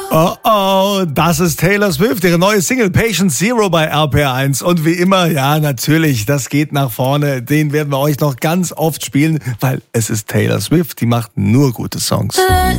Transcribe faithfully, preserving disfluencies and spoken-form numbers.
Oh oh, das ist Taylor Swift, ihre neue Single Patient Zero bei R P R eins. Und wie immer, ja natürlich, das geht nach vorne. Den werden wir euch noch ganz oft spielen, weil es ist Taylor Swift, die macht nur gute Songs.